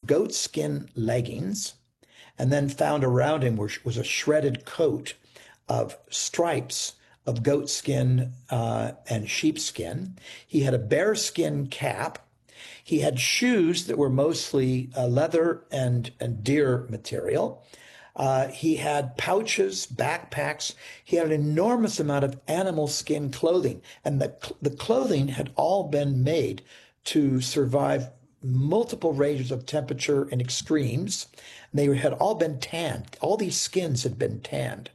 goat skin leggings, and then found around him was a shredded coat of stripes of goat skin and sheepskin. He had a bearskin cap. He had shoes that were mostly leather and deer material. He had pouches, backpacks. He had an enormous amount of animal skin clothing, and the clothing had all been made to survive multiple ranges of temperature and extremes. And they had all been tanned. All these skins had been tanned.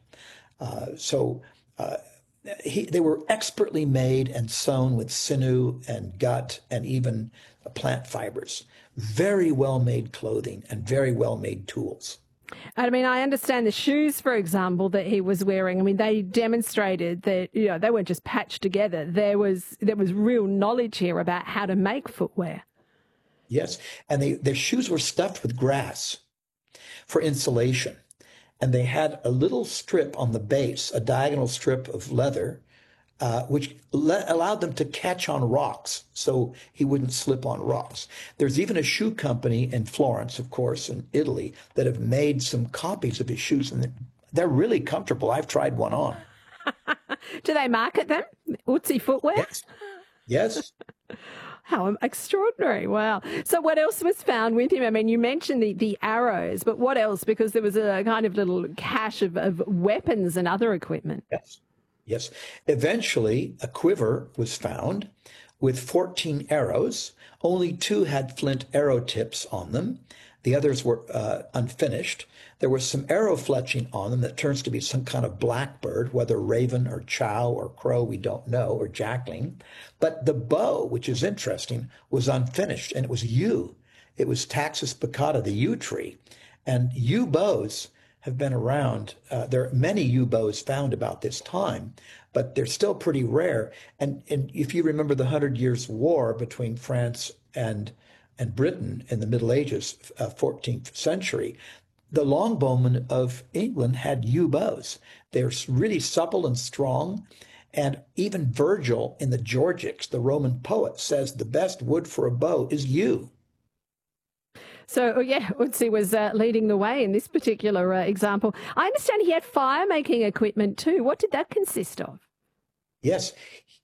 They were expertly made and sewn with sinew and gut and even plant fibers. Very well-made clothing and very well-made tools. I mean, I understand the shoes, for example, that he was wearing. I mean, they demonstrated that, they weren't just patched together. There was real knowledge here about how to make footwear. Yes, and their shoes were stuffed with grass for insulation. And they had a little strip on the base, a diagonal strip of leather, which allowed them to catch on rocks so he wouldn't slip on rocks. There's even a shoe company in Florence, of course, in Italy, that have made some copies of his shoes, and they're really comfortable. I've tried one on. Do they market them? Uzzi footwear? Yes. Yes. How extraordinary. Wow. So what else was found with him? I mean, you mentioned the arrows, but what else? Because there was a kind of little cache of weapons and other equipment. Yes. Yes. Eventually, a quiver was found with 14 arrows. Only 2 had flint arrow tips on them. The others were unfinished. There was some arrow fletching on them that turns to be some kind of blackbird, whether raven or chow or crow, we don't know, or jackling. But the bow, which is interesting, was unfinished, and it was yew. It was Taxus baccata, the yew tree. And yew bows have been around. There are many yew bows found about this time, but they're still pretty rare. And if you remember the 100 Years' War between France and Britain in the Middle Ages, 14th century, the longbowmen of England had yew bows. They're really supple and strong. And even Virgil in the Georgics, the Roman poet, says the best wood for a bow is yew. So, Uzzi was leading the way in this particular example. I understand he had fire-making equipment too. What did that consist of? Yes.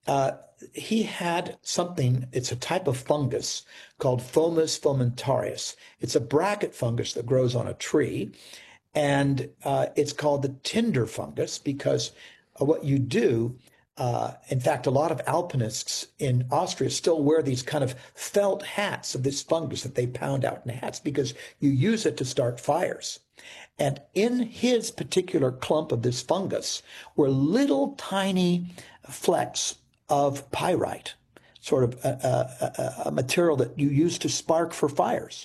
He had something, it's a type of fungus called Fomus fomentarius. It's a bracket fungus that grows on a tree, and it's called the tinder fungus because what you do, in fact, a lot of alpinists in Austria still wear these kind of felt hats of this fungus that they pound out in hats because you use it to start fires. And in his particular clump of this fungus were little tiny flecks of pyrite, sort of a material that you use to spark for fires.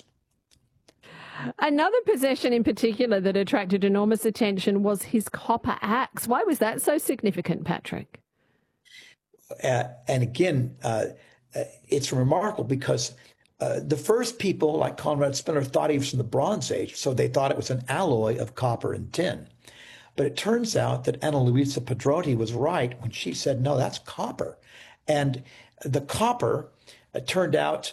Another possession in particular that attracted enormous attention was his copper axe. Why was that so significant, Patrick? And again, it's remarkable because the first people, like Conrad Spinner, thought he was from the Bronze Age, so they thought it was an alloy of copper and tin. But it turns out that Ana Luisa Pedrotti was right when she said, no, that's copper. And the copper turned out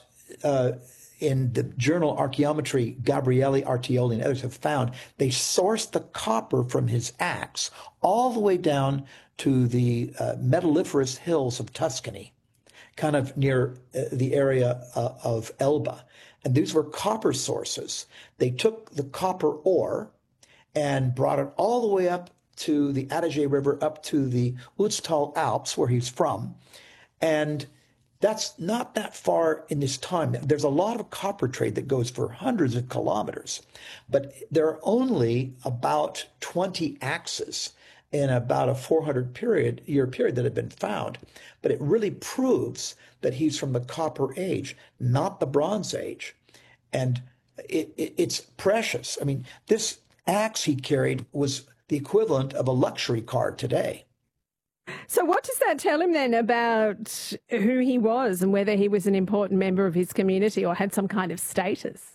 in the journal Archaeometry, Gabriele Artioli and others have found, they sourced the copper from his axe all the way down to the metalliferous hills of Tuscany, kind of near the area of Elba. And these were copper sources. They took the copper ore and brought it all the way up to the Adige River, up to the Ötztal Alps, where he's from. And that's not that far in this time. There's a lot of copper trade that goes for hundreds of kilometers, but there are only about 20 axes in about a 400-year period that have been found. But it really proves that he's from the Copper Age, not the Bronze Age. And it's precious. I mean, this axe he carried was the equivalent of a luxury car today. So what does that tell him then about who he was and whether he was an important member of his community or had some kind of status?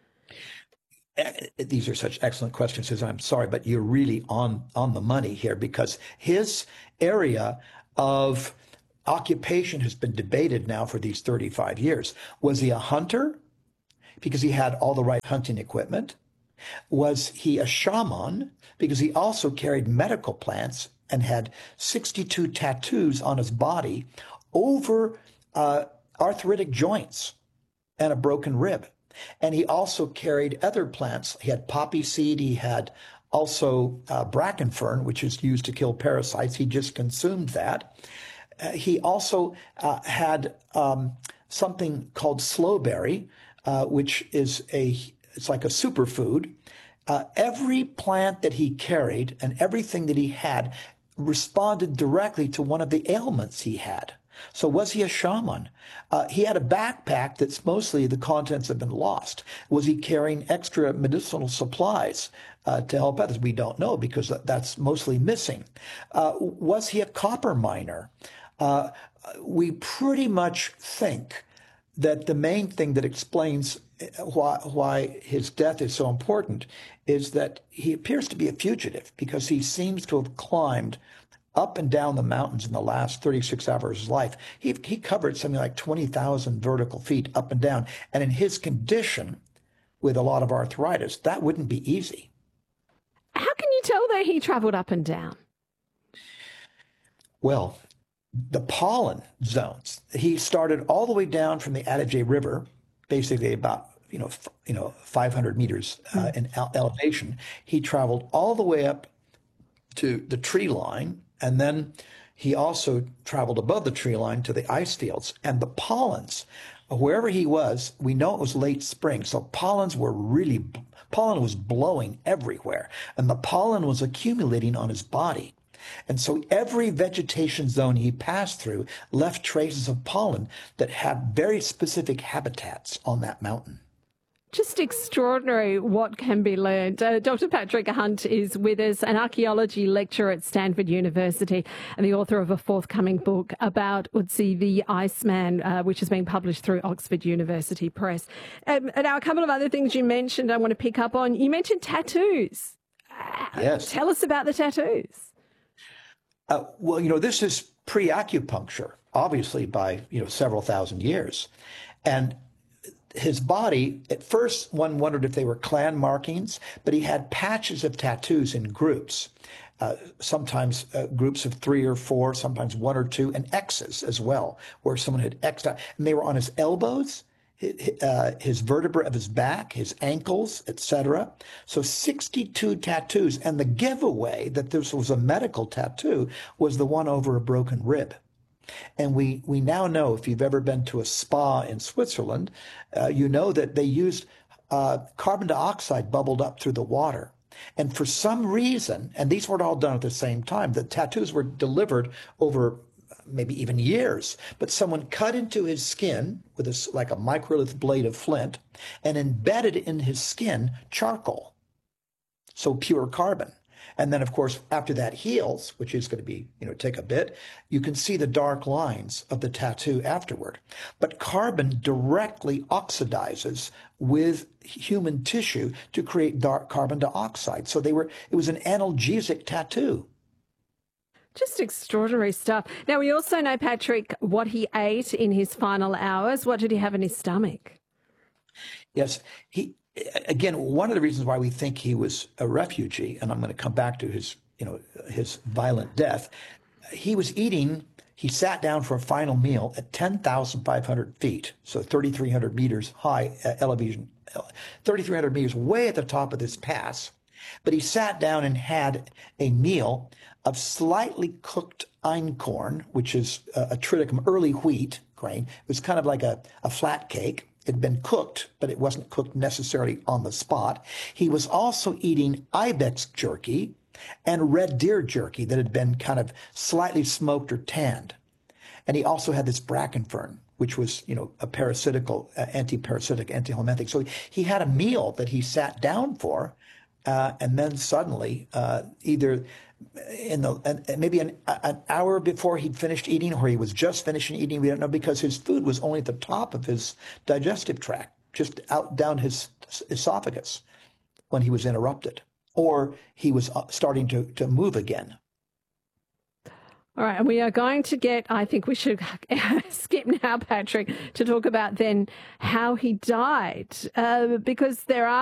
These are such excellent questions, Susan. I'm sorry, but you're really on the money here because his area of occupation has been debated now for these 35 years. Was he a hunter? because he had all the right hunting equipment? Was he a shaman because he also carried medical plants and had 62 tattoos on his body over arthritic joints and a broken rib? And he also carried other plants. He had poppy seed. He had also bracken fern, which is used to kill parasites. He just consumed that. He also had something called slowberry, which is it's like a superfood. Every plant that he carried and everything that he had responded directly to one of the ailments he had. So was he a shaman? He had a backpack that's mostly the contents have been lost. Was he carrying extra medicinal supplies to help others? We don't know because that's mostly missing. Was he a copper miner? We pretty much think that the main thing that explains why his death is so important is that he appears to be a fugitive because he seems to have climbed up and down the mountains in the last 36 hours of his life. He covered something like 20,000 vertical feet up and down. And in his condition, with a lot of arthritis, that wouldn't be easy. How can you tell that he traveled up and down? Well, the pollen zones, he started all the way down from the Adige River, basically about 500 meters in elevation. He traveled all the way up to the tree line, and then he also traveled above the tree line to the ice fields. And the pollens, wherever he was, we know it was late spring, so pollen was blowing everywhere, and the pollen was accumulating on his body. And so every vegetation zone he passed through left traces of pollen that have very specific habitats on that mountain. Just extraordinary what can be learned. Dr. Patrick Hunt is with us, an archaeology lecturer at Stanford University and the author of a forthcoming book about Ötzi the Iceman, which is being published through Oxford University Press. Now, a couple of other things you mentioned I want to pick up on. You mentioned tattoos. Yes. Tell us about the tattoos. Well, this is pre-acupuncture, obviously by, several thousand years. And his body, at first one wondered if they were clan markings, but he had patches of tattoos in groups, sometimes groups of 3 or 4, sometimes 1 or 2, and X's as well, where someone had X'd out. And they were on his elbows, his vertebrae of his back, his ankles, etc. So 62 tattoos. And the giveaway that this was a medical tattoo was the one over a broken rib. And we now know, if you've ever been to a spa in Switzerland, you know that they used carbon dioxide bubbled up through the water. And for some reason, and these weren't all done at the same time, the tattoos were delivered over maybe even years, but someone cut into his skin with like a microlith blade of flint and embedded in his skin charcoal, so pure carbon. And then, of course, after that heals, which is going to be, take a bit, you can see the dark lines of the tattoo afterward. But carbon directly oxidizes with human tissue to create dark carbon dioxide. So it was an analgesic tattoo. Just extraordinary stuff. Now, we also know, Patrick, what he ate in his final hours. What did he have in his stomach? Yes, again, one of the reasons why we think he was a refugee, and I'm going to come back to his violent death, he sat down for a final meal at 10,500 feet, so 3,300 meters high elevation, 3,300 meters way at the top of this pass. But he sat down and had a meal of slightly cooked einkorn, which is a triticum, early wheat grain. It was kind of like a flat cake. It had been cooked, but it wasn't cooked necessarily on the spot. He was also eating ibex jerky and red deer jerky that had been kind of slightly smoked or tanned. And he also had this bracken fern, which was, a parasitical, anti-parasitic, anti-helminthic. So he had a meal that he sat down for, and then suddenly, either maybe an hour before he'd finished eating, or he was just finishing eating, we don't know, because his food was only at the top of his digestive tract, just out down his esophagus, when he was interrupted, or he was starting to move again. All right, and we are going to get, I think we should skip now, Patrick, to talk about then how he died, because there are